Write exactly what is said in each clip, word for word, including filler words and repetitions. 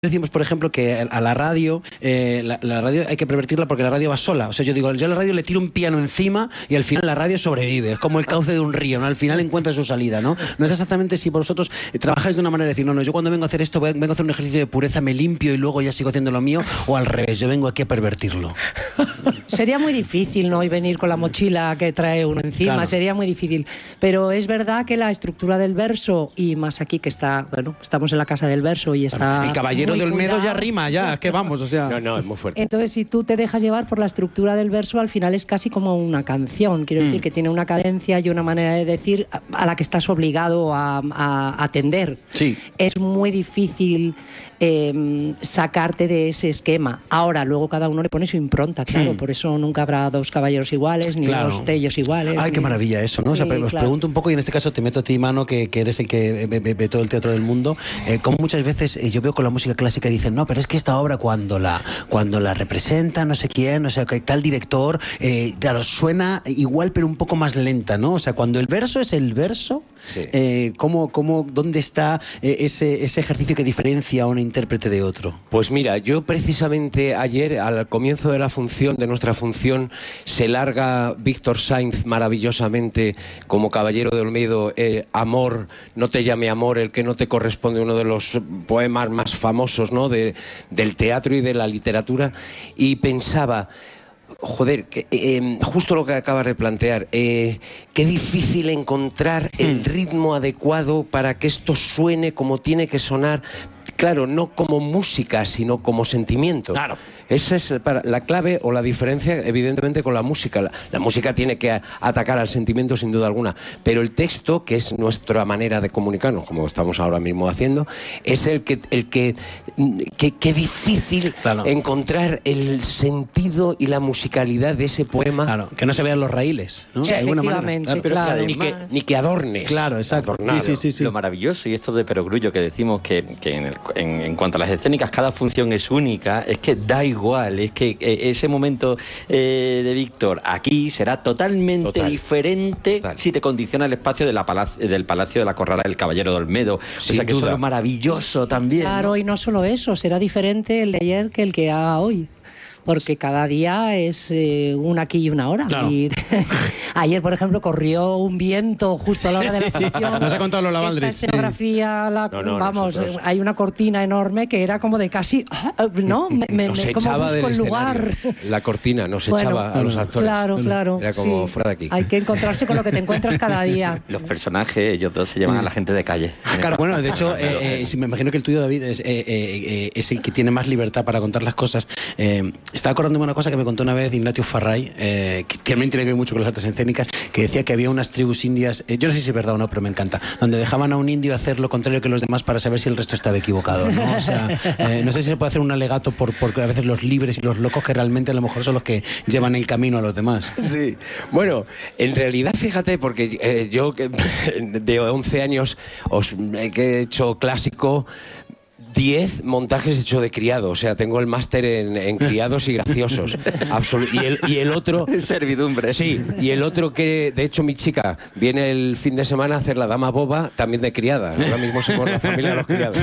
Decimos, por ejemplo, que a la radio, eh, la, la radio hay que pervertirla porque la radio va sola. O sea, yo digo, yo a la radio le tiro un piano encima y al final la radio sobrevive. Es como el cauce de un río, ¿no? Al final encuentra su salida, ¿no? No es exactamente si vosotros trabajáis de una manera de decir, no, no, yo cuando vengo a hacer esto, vengo a hacer un ejercicio de pureza, me limpio y luego ya sigo haciendo lo mío, o al revés, yo vengo aquí a pervertirlo. Sería muy difícil, ¿no? Y venir con la mochila que trae uno encima, claro. Sería muy difícil. Pero es verdad que la estructura del verso, y más aquí que está, bueno, estamos en la casa del verso y está... El caballero de Olmedo ya rima. Ya, que vamos, o sea... No, no, es muy fuerte. Entonces, si tú te dejas llevar por la estructura del verso, al final es casi como una canción. Quiero mm. decir que tiene una cadencia y una manera de decir a la que estás obligado a, a atender. Sí. Es muy difícil eh, sacarte de ese esquema. Ahora, luego cada uno le pone su impronta, claro. Mm. Por eso nunca habrá dos caballeros iguales, ni claro. dos tellos iguales. Ay, ni... qué maravilla eso, ¿no? Sí, o sea, os claro. pregunto un poco, y en este caso te meto a ti, Mano, que, que eres el que ve, ve, ve todo el teatro del mundo. Eh, como muchas veces eh, yo veo con la música clásica y dicen, no, pero es que esta obra cuando la cuando la representa no sé quién, o sea, que tal director, eh, claro, suena igual pero un poco más lenta, ¿no? O sea, cuando el verso es el verso, sí. eh, ¿cómo, cómo, ¿dónde está eh, ese, ese ejercicio que diferencia a un intérprete de otro? Pues mira, yo precisamente ayer, al comienzo de la función, de nuestra función, se larga Víctor Sainz maravillosamente como Caballero de Olmedo, eh, Amor, no te llame amor, el que no te corresponde, uno de los poemas más famosos, ¿no? de, del teatro y de la literatura, y pensaba, joder, que, eh, justo lo que acabas de plantear, eh, qué difícil encontrar el ritmo adecuado para que esto suene como tiene que sonar, claro, no como música, sino como sentimiento. Claro. Esa es para la clave o la diferencia, evidentemente, con la música. La, la música tiene que a, atacar al sentimiento, sin duda alguna, pero el texto, que es nuestra manera de comunicarnos, como estamos ahora mismo haciendo, es el que, el que, que, que difícil claro. encontrar el sentido y la musicalidad de ese poema. Claro, que no se vean los raíles, ¿no? Sí, de alguna manera. Claro. Pero claro. Que ni, que, ni que adornes. Claro, exacto. Sí, sí, sí, sí. Lo maravilloso, y esto de Perogrullo que decimos que, que en, el, en, en cuanto a las escénicas, cada función es única, es que da igual. Igual, es que eh, ese momento eh, de Víctor aquí será totalmente Total. diferente Total. si te condiciona el espacio de la palacio, del Palacio de la Corrala del Caballero de Olmedo. Sin o sea que duda. eso es maravilloso también. Claro, ¿no? Y no solo eso, será diferente el de ayer que el que haga hoy. Porque cada día es eh, una aquí y una hora. Claro. Y ayer, por ejemplo, corrió un viento justo a la hora de la función. Nos ha contado Lola Valdrich. Esta escenografía, la, no, no, vamos, nosotros... hay una cortina enorme que era como de casi, ¿no? Me, me, nos me, echaba busco del el lugar. La cortina nos bueno, echaba a los actores. Claro, claro. Era como sí. fuera de aquí. Hay que encontrarse con lo que te encuentras cada día. Los personajes, ellos dos se llaman a la gente de calle. Claro, bueno, de hecho, eh, eh, si me imagino que el tuyo, David, es, eh, eh, eh, es el que tiene más libertad para contar las cosas. Eh, estaba acordándome una cosa que me contó una vez Ignatius Farray, eh, que también tiene que ver mucho con las artes escénicas, que decía que había unas tribus indias, eh, yo no sé si es verdad o no, pero me encanta, donde dejaban a un indio hacer lo contrario que los demás para saber si el resto estaba equivocado, ¿no? O sea, eh, no sé si se puede hacer un alegato por, por a veces los libres y los locos que realmente a lo mejor son los que llevan el camino a los demás. Sí, bueno, en realidad fíjate, porque eh, yo de once años os, eh, que he hecho clásico, diez montajes he hecho de criado, o sea, tengo el máster en, en criados y graciosos. Absolut y, el, y el otro... Servidumbre. Sí, y el otro que, de hecho, mi chica viene el fin de semana a hacer la dama boba, también de criada. Ahora mismo somos la familia de los criados.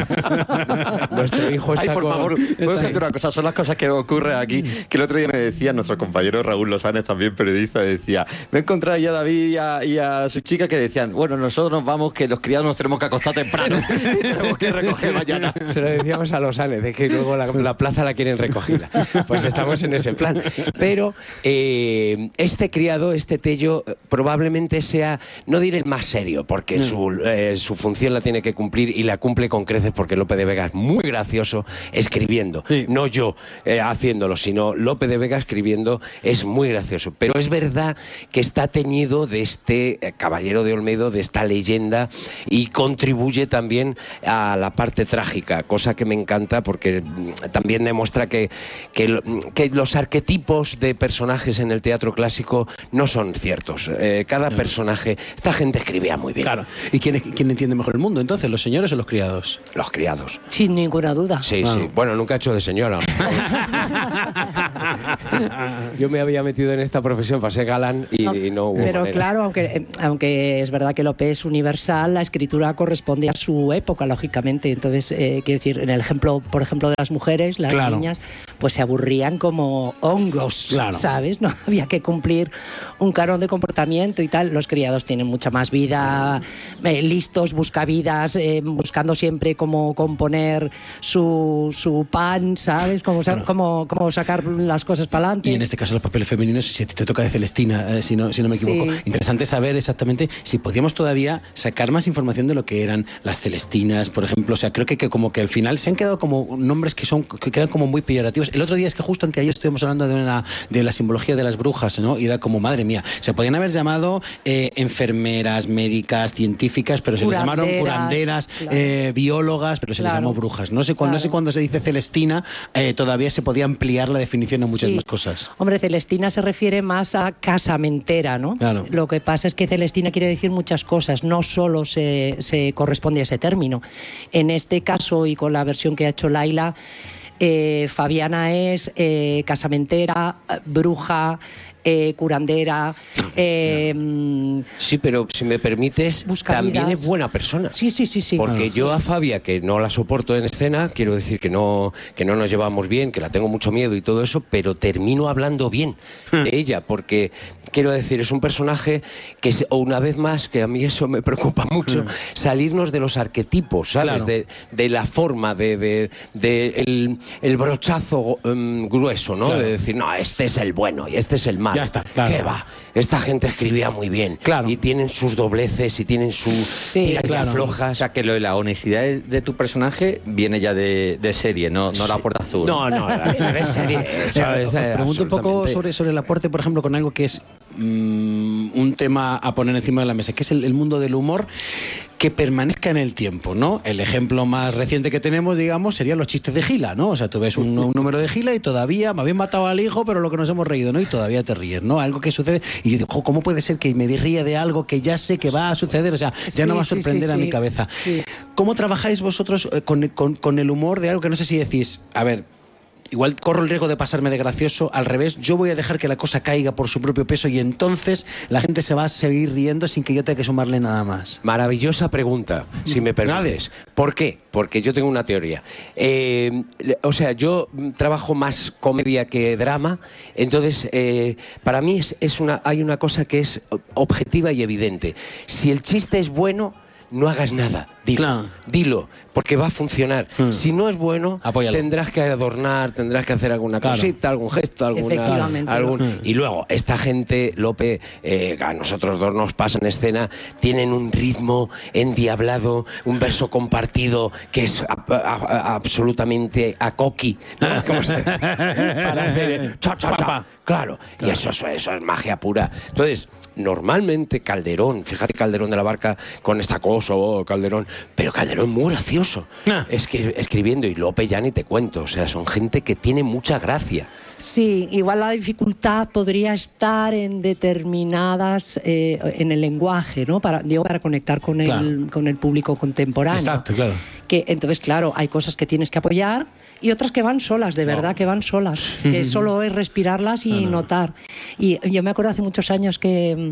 Nuestro hijo está Ay, por con... favor, puedo decirte una cosa, son las cosas que ocurren aquí, que el otro día me decía nuestro compañero Raúl Losanes, también periodista, decía, me he encontrado ahí a David y a, y a su chica que decían, bueno, nosotros nos vamos, que los criados nos tenemos que acostar temprano y tenemos que recoger mañana. Se lo decíamos a los Ánez, de que luego la, la plaza la quieren recogida. Pues estamos en ese plan. Pero eh, este criado, este Tello, probablemente sea, no diré el más serio, porque mm. su, eh, su función la tiene que cumplir y la cumple con creces, porque Lope de Vega es muy gracioso escribiendo. Sí. No yo eh, haciéndolo, sino Lope de Vega escribiendo es muy gracioso. Pero es verdad que está teñido de este eh, Caballero de Olmedo, de esta leyenda, y contribuye también a la parte trágica, cosa que me encanta porque también demuestra que, que, que los arquetipos de personajes en el teatro clásico no son ciertos. Eh, cada personaje, esta gente escribía muy bien. Claro. ¿Y quién, quién entiende mejor el mundo entonces, los señores o los criados? Los criados. Sin ninguna duda. Sí, ah. sí. Bueno, nunca he hecho de señora. Yo me había metido en esta profesión para ser galán y no, y no hubo Pero manera. claro, aunque, aunque es verdad que Lope es universal, la escritura corresponde a su época, lógicamente. Entonces, eh, quiero decir, en el ejemplo, por ejemplo, de las mujeres, las claro. niñas, pues se aburrían como hongos, claro. ¿sabes? No había que cumplir un canon de comportamiento y tal. Los criados tienen mucha más vida, eh, listos, buscavidas, eh, buscando siempre cómo componer su, su pan, ¿sabes? Cómo, claro. cómo, cómo sacar las cosas para adelante. Y en este caso los papeles femeninos, si te toca de Celestina, eh, si, no, si no me equivoco. Sí. Interesante saber exactamente si podíamos todavía sacar más información de lo que eran las Celestinas, por ejemplo. O sea, creo que, que como que al final se han quedado como nombres que son que quedan como muy peyorativos. El otro día es que justo anteayer estuvimos hablando de, una, de la simbología de las brujas, ¿no? Y era como, madre mía, se podían haber llamado eh, enfermeras, médicas, científicas, pero se les llamaron curanderas, claro. eh, biólogas, pero se claro. les llamó brujas. No sé cuándo, claro. no sé cuándo se dice Celestina, eh, todavía se podía ampliar la definición a muchas sí. más cosas. Hombre, Celestina se refiere más a casamentera, ¿no? Claro. Lo que pasa es que Celestina quiere decir muchas cosas, no solo se, se corresponde a ese término. En este caso, y con la versión que ha hecho Laila, eh, Fabiana es eh, casamentera, bruja, Eh, curandera. Eh, sí, pero si me permites, también es buena persona. Sí, sí, sí, sí. Porque claro, yo sí. a Fabia, que no la soporto en escena, quiero decir que no, que no nos llevamos bien, que la tengo mucho miedo y todo eso, pero termino hablando bien de ella, porque quiero decir, es un personaje que, o una vez más, que a mí eso me preocupa mucho, salirnos de los arquetipos, ¿sabes? Claro. De, de la forma, de, de, de el, el brochazo um, grueso, ¿no? Claro. De decir, no, este es el bueno y este es el malo. Ya está, claro. ¿Qué va? Esta gente escribía muy bien. Claro. Y tienen sus dobleces y tienen sus sí, tiras claro. flojas. O sea, que lo de la honestidad de, de tu personaje viene ya de, de serie, no, no sí. la aportas tú. No, no, de serie. Eso, eh, os pregunto un poco sobre, sobre el aporte, por ejemplo, con algo que es mmm, un tema a poner encima de la mesa, que es el, el mundo del humor que permanezca en el tiempo, ¿no? El ejemplo más reciente que tenemos, digamos, serían los chistes de Gila, ¿no? O sea, tú ves un, un número de Gila y todavía me habían matado al hijo, pero lo que nos hemos reído, ¿no? Y todavía te ríes, ¿no? Algo que sucede y yo digo, ¿cómo puede ser que me ríe de algo que ya sé que va a suceder? O sea, ya sí, no va a sorprender sí, sí, a sí. mi cabeza. Sí. ¿Cómo trabajáis vosotros con, con, con el humor de algo que no sé si decís, a ver, igual corro el riesgo de pasarme de gracioso, al revés, yo voy a dejar que la cosa caiga por su propio peso y entonces la gente se va a seguir riendo sin que yo tenga que sumarle nada más? Maravillosa pregunta, si me permites. Nadie. ¿Por qué? Porque yo tengo una teoría. Eh, o sea, yo trabajo más comedia que drama, entonces eh, para mí es, es una, hay una cosa que es objetiva y evidente. Si el chiste es bueno, no hagas nada, dilo, claro. dilo, porque va a funcionar. Hmm. Si no es bueno, Apóyalo. tendrás que adornar, tendrás que hacer alguna claro. cosita, algún gesto, alguna, algún... Hmm. Y luego, esta gente, Lope, eh, a nosotros dos nos pasa en escena, tienen un ritmo endiablado, un verso compartido que es a, a, a, absolutamente acoqui, ¿no? ¿Cómo se... para hacer cha, cha, cha. Claro, claro, y eso, eso, eso es magia pura. Entonces, normalmente Calderón, fíjate Calderón de la Barca con esta cosa, oh, Calderón, pero Calderón muy gracioso, ah. Escri escribiendo, y Lope ya ni te cuento, o sea, son gente que tiene mucha gracia. Sí, igual la dificultad podría estar en determinadas, eh, en el lenguaje, ¿no? Para, digo, para conectar con, claro. el, con el público contemporáneo. Exacto, claro. Que, entonces, claro, hay cosas que tienes que apoyar y otras que van solas, de verdad, no. que van solas, que solo es respirarlas y no, no. notar. Y yo me acuerdo hace muchos años que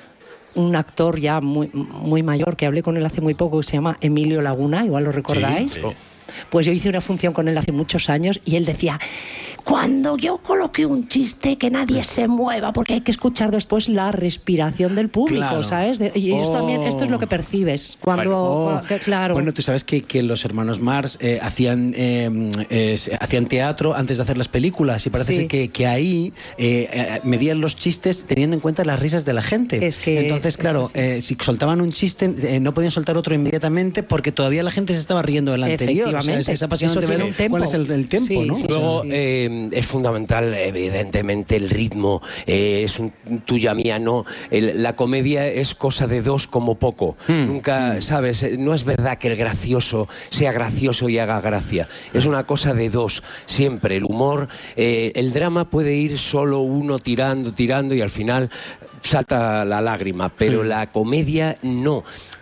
un actor ya muy, muy mayor, que hablé con él hace muy poco, que se llama Emilio Laguna, igual lo recordáis. Sí, sí. Pues yo hice una función con él hace muchos años y él decía, cuando yo coloque un chiste, que nadie se mueva, porque hay que escuchar después la respiración del público, claro. ¿sabes? De, y esto, oh. también, esto es lo que percibes. Cuando, bueno, oh. que, claro. bueno tú sabes que, que los hermanos Marx eh, hacían, eh, eh, hacían teatro antes de hacer las películas y parece sí. ser que, que ahí eh, eh, medían los chistes teniendo en cuenta las risas de la gente. Es que Entonces, claro, es eh, si soltaban un chiste, eh, no podían soltar otro inmediatamente porque todavía la gente se estaba riendo del anterior. O sea, es, es apasionante ver cuál es el, el tiempo, sí, ¿no? Sí, Luego, sí. eh, es fundamental, evidentemente, el ritmo, eh, es un tuya mía, no. El, la comedia es cosa de dos como poco. Mm. Nunca, mm. ¿sabes? No es verdad que el gracioso sea gracioso y haga gracia. Es una cosa de dos, siempre. El humor, eh, el drama puede ir solo uno tirando, tirando y al final salta la lágrima, pero la comedia no.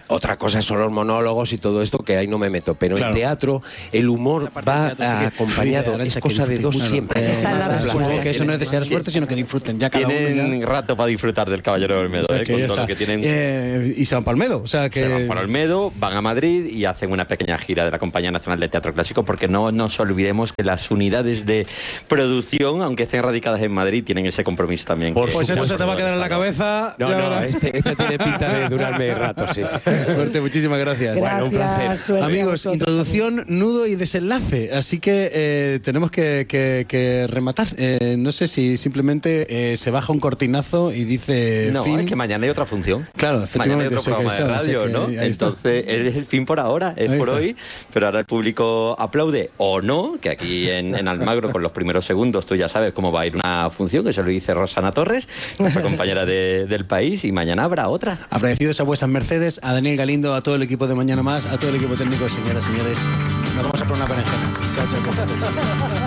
Otra cosa son los monólogos y todo esto, que ahí no me meto. Pero claro. en teatro el humor va teatro, sí que, acompañado, Arantxa, es que cosa de dos disfruten, siempre. claro. Esa es la Eh, respuesta. supongo que eso no es desear suerte, sino que disfruten ya cada uno. Tienen Ya. rato para disfrutar del Caballero de Olmedo, O sea, ¿eh? que Con ya todo está. lo que tienen. Eh, y se van para Olmedo, o sea que... Se van para Olmedo, van a Madrid y hacen una pequeña gira de la Compañía Nacional de Teatro Clásico, porque no nos olvidemos que las unidades de producción, aunque estén radicadas en Madrid, tienen ese compromiso también. Por que- Pues esto supuesto. se te va a quedar en la cabeza. No, ya no, verás. este, este tiene pinta de durarme rato, sí. Fuerte, muchísimas gracias. Gracias, Bueno, un placer. suerte a Amigos, vosotros. introducción, nudo y desenlace. Así que eh, tenemos que, que- que rematar. Eh, no sé si simplemente eh, se baja un cortinazo y dice. No, fin. es que mañana hay otra función. Claro, Mañana hay efectivamente. otro sé que programa de está, sé radio, que ¿no? ahí está. Entonces, es el fin por ahora, es Ahí por está. hoy, pero ahora el público aplaude o no, que aquí en, en Almagro, con los primeros segundos, tú ya sabes cómo va a ir una función, que se lo dice Rosana Torres, nuestra compañera de- del país, y mañana habrá otra. Agradecidos a vuestras mercedes, a Daniel Galindo, a todo el equipo de Mañana Más, a todo el equipo técnico, señoras y señores. Nos vamos a por una berenjenas. Chao, chao, chao.